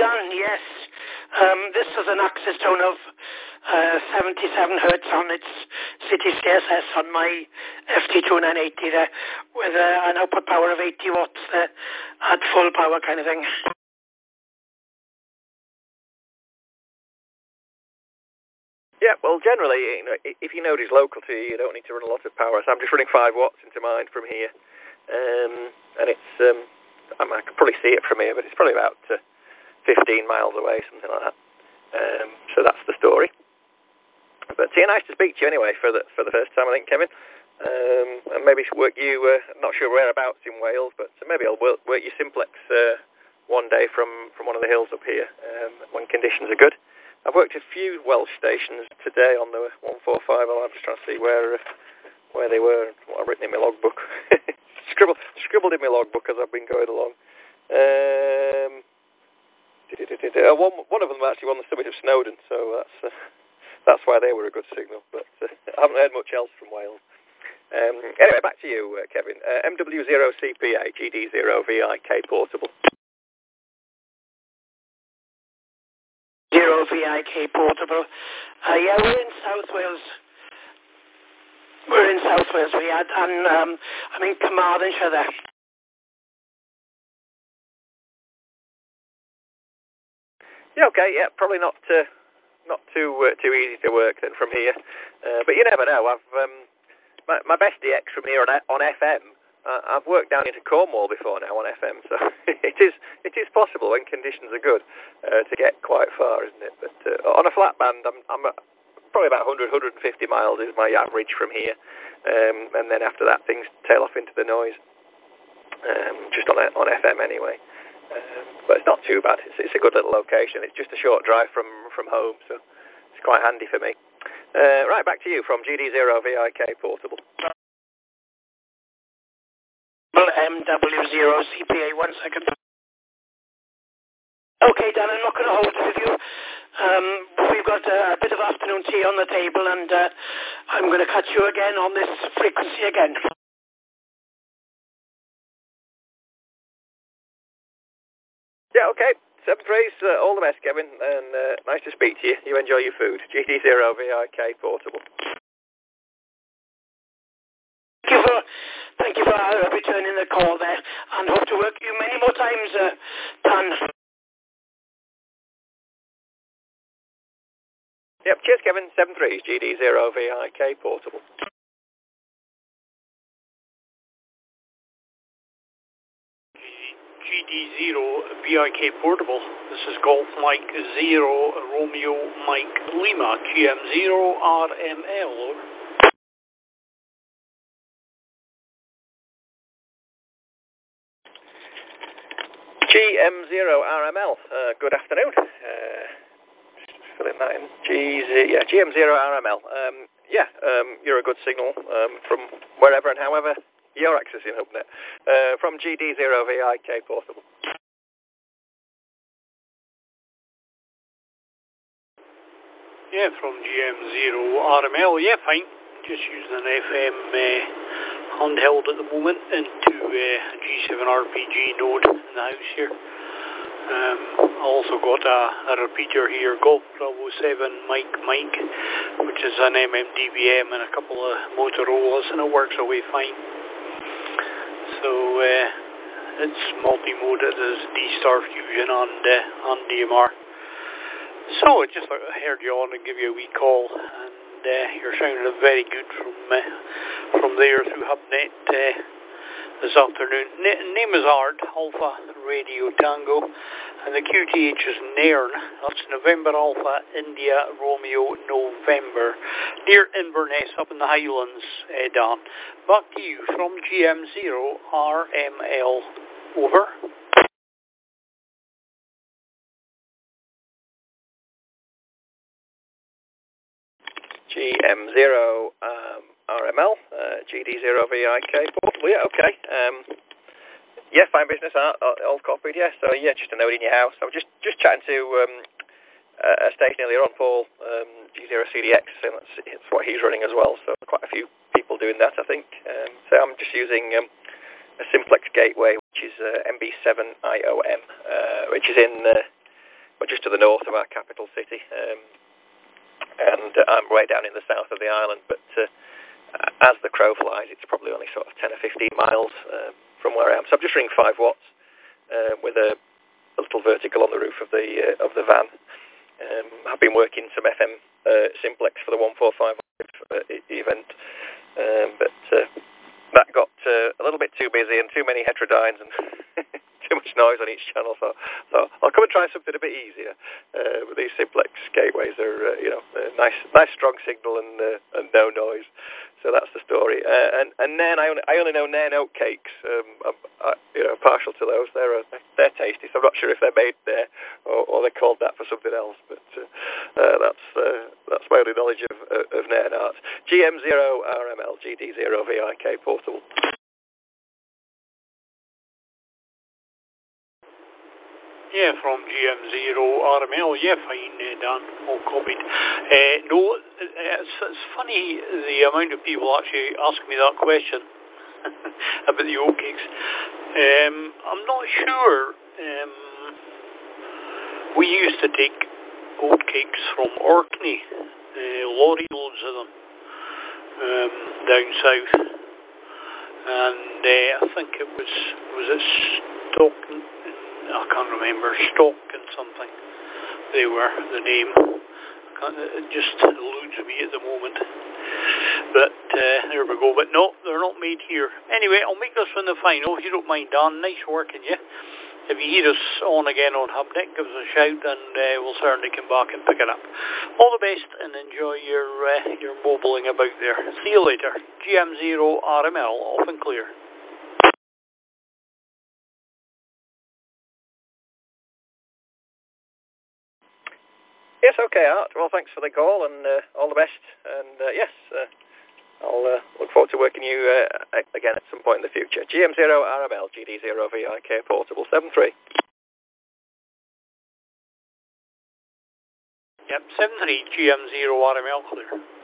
Dan, yes. This is an access tone of 77 hertz on its city CSS on my FT2980 there, with an output power of 80 watts there, at full power kind of thing. Yeah, well, generally, if your node is local to you, you don't need to run a lot of power. So I'm just running 5 watts into mine from here, and it's I can probably see it from here, but it's probably about 15 miles away, something like that. So that's the story. But nice to speak to you anyway for the first time, I think, Kevin. And maybe work you. Not sure whereabouts in Wales, but maybe I'll work your simplex one day from one of the hills up here when conditions are good. I've worked a few Welsh stations today on the 145. I'm just trying to see where they were and what I've written in my logbook. Scribbled in my logbook as I've been going along. One of them actually on the summit of Snowdon, so that's why they were a good signal. But I haven't heard much else from Wales. Anyway, back to you, Kevin. MW0CPA GD0VIK portable. 0VIK portable. Yeah, we're in South Wales. We had, and I'm in Carmarthenshire there. Yeah, okay. Yeah, probably not too easy to work then from here. But you never know. I've my best DX from here on FM. I've worked down into Cornwall before now on FM, so it is possible when conditions are good to get quite far, isn't it? But on a flat band, I'm probably about 100-150 miles is my average from here, and then after that things tail off into the noise, just on FM anyway. But it's not too bad. It's a good little location. It's just a short drive from home, so it's quite handy for me. Right, back to you from GD0VIK portable. MW0CPA, 1 second. Okay, Dan, I'm not going to hold it with you. We've got a bit of afternoon tea on the table, and I'm going to catch you again on this frequency again. Yeah, okay. 7-3, all the best, Kevin, and nice to speak to you. You enjoy your food. GD0VIK portable. Thank you for returning the call there, and hope to work you many more times, Dan. Yep, cheers, Kevin. 7-3, GD0VIK portable. GD0VIK portable. This is Golf Mike 0 Romeo Mike Lima GM0 RML. GM0 RML. Good afternoon. Filling that in. GM0 RML. You're a good signal from wherever and however you're accessing HubNet. From GD0VIK portable. Yeah, from GM0 RML. Yeah, fine. Just using an FM handheld at the moment into a G7 RPG node in the house here. I also got a repeater here, Golf Bravo 7 Mike, which is an MMDBM and a couple of Motorola's, and it works away fine. So it's multi-moded as D-Star Fusion and DMR. So I just thought I heard you on and give you a wee call, and you're sounding very good from there through HubNet this afternoon. Name is Ard, Alpha Radio Tango, and the QTH is Nairn. That's November Alpha India Romeo November, near Inverness up in the Highlands, Dan. Back to you from GM0 RML. Over. GM0 RML, GD0VIK portable. Yeah, okay. Yeah, fine business, all copied, yeah. So, yeah, just a note in your house. I was just chatting to a station earlier on, Paul, G0CDX, and that's what he's running as well. So quite a few people doing that, I think. So I'm just using a simplex gateway, which is MB7IOM, which is in just to the north of our capital city, and I'm way down in the south of the island. But as the crow flies, it's probably only sort of 10 or 15 miles from where I am. So I'm just running 5 watts with a little vertical on the roof of the van. I've been working some FM simplex for the 145 event, but that got a little bit too busy and too many heterodynes and too much noise on each channel. So I'll come and try something a bit easier. With these simplex gateways, they're nice strong signal and no noise. So that's the story. And Nairn, I only know Nairn oat cakes. I'm partial to those. They're tasty. So I'm not sure if they're made there or they're called that for something else. But that's my only knowledge of Nairn art. GM0 RML GD0 VIK portable. Yeah, from GM0 RML. Yeah, fine, Dan. All copied. No, it's funny the amount of people actually ask me that question about the oat cakes. I'm not sure. We used to take oat cakes from Orkney, lorry loads of them, down south. And I think it was it Stockton? I can't remember, Stock and something. They were the name. It just eludes me at the moment. But there we go. But no, they're not made here. Anyway, I'll make this one the final, if you don't mind, Dan. Nice working, yeah? If you hear us on again on Hubnet, give us a shout and we'll certainly come back and pick it up. All the best and enjoy your mobiling about there. See you later. GM0 RML, off and clear. Yes, okay, Art. Well, thanks for the call and all the best. And yes, I'll look forward to working you again at some point in the future. GM0 RML GD0 VIK portable 73. Yep, 73 GM0 RML clear.